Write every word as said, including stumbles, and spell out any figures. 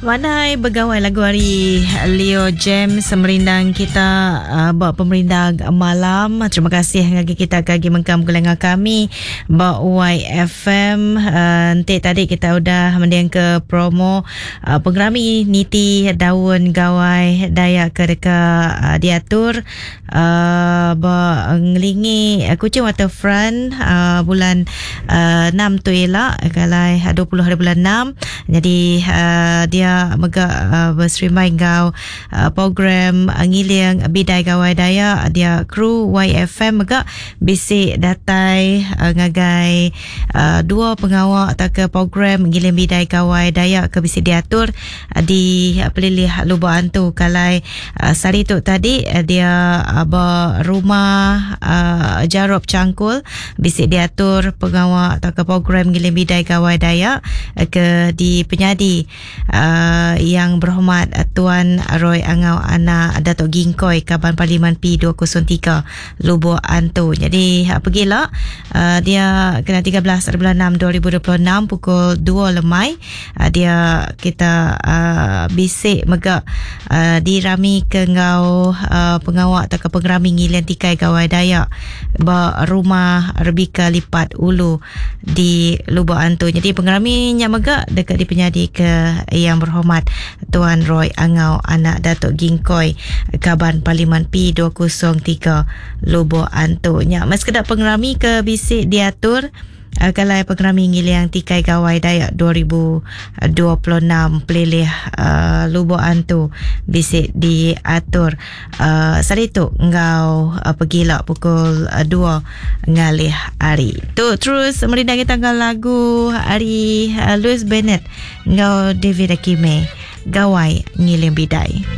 Manai bergawai lagu hari Leo Jam semerindang kita uh, buat pemerindang malam. Terima kasih lagi kita kagi mengkam gelengar kami buat Y F M. Uh, nanti tadi kita udah mendiang ke promo uh, pengerami niti daun gawai Dayak ke dekat uh, diatur uh, buat ngelingi uh, Kuching Waterfront uh, bulan uh, enam tu elak kalai dua puluh hari bulan enam. Jadi uh, dia megak uh, berserimai gau uh, program uh, ngiling bidai gawai daya dia kru Y F M megak bisik datai uh, ngagai uh, dua pengawal atau ke program ngiling bidai gawai daya ke bisik diatur uh, di uh, pelilih lubang tu kalai uh, sari tu tadi uh, dia uh, berumah uh, Jarop Cangkul bisik diatur pengawal atau ke program ngiling bidai gawai daya uh, ke di penyadi uh, Uh, yang berhormat uh, Tuan Roy Angau Anak Datuk Gingkoi Kaban Parlimen P dua kosong tiga Lubuk Antu. Jadi uh, pergilah uh, dia kena tiga belas bulan enam dua ribu dua puluh enam pukul dua lemai uh, dia kita uh, bisik megak uh, dirami ke ngau uh, pengawak atau ke pengerami ngilian tikai gawai Dayak ba rumah Rebika Lipat Ulu di Lubuk Antu. Jadi pengerami nya megak dekat di penyadi ke yang berhormat Tuan Roy Angau Anak Datuk Gingkoi Kaban Parlimen P dua kosong tiga Lubuk Antu. Nya mas kedak pengerami ke bisik diatur uh, kalau pengerami ngiliang tikai gawai Dayak dua ribu dua puluh enam pelilih uh, Lubuk Antu bisik diatur uh, sari tu engkau uh, pergilah pukul uh, dua ngalih hari tu. Terus merindang kita tanggal lagu hari uh, Louis Bennett engkau David Akime gawai ngiling bidai.